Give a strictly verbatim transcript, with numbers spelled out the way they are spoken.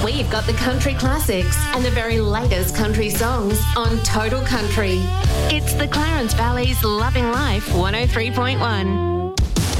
We've got the country classics and the very latest country songs on Total Country. It's the Clarence Valley's Loving Life one oh three point one.